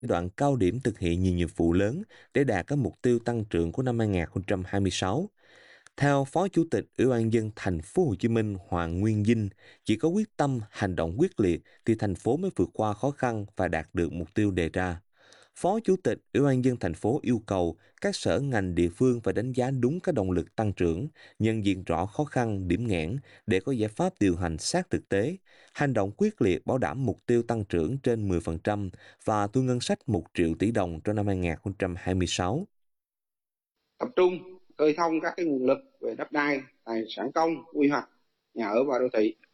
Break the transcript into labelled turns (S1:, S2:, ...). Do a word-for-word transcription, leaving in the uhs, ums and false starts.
S1: giai đoạn cao điểm thực hiện nhiều nhiệm vụ lớn để đạt các mục tiêu tăng trưởng của năm hai nghìn không trăm hai mươi sáu. Theo Phó Chủ tịch Ủy ban nhân dân thành phố Hồ Chí Minh Hoàng Nguyên Dinh, chỉ có quyết tâm, hành động quyết liệt thì thành phố mới vượt qua khó khăn và đạt được mục tiêu đề ra. Phó Chủ tịch Ủy ban nhân dân thành phố yêu cầu các sở ngành địa phương phải đánh giá đúng các động lực tăng trưởng, nhận diện rõ khó khăn, điểm nghẽn để có giải pháp điều hành sát thực tế, hành động quyết liệt bảo đảm mục tiêu tăng trưởng trên mười phần trăm và thu ngân sách một triệu tỷ đồng trong năm hai nghìn không trăm hai mươi sáu.
S2: Tập trung khơi thông các cái nguồn lực về đất đai, tài sản công, quy hoạch, nhà ở và đô thị,